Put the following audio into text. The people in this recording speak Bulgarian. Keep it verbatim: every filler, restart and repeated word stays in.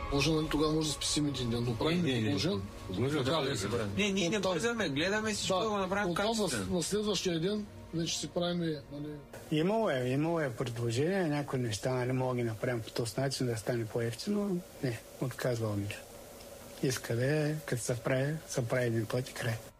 Може, нали, тогава може да спасим един ден, но правим предложен. Не, ние не бързаме, гледаме всичко да го направим качествено. На следващия ден вече си правим, нали... Имало е, имало е предложение, някои неща, нали, мога да ги направим по този начин, да стане по-ефтино. Не, отказвал ми. Иска да е, като се прави, се прави един път и край.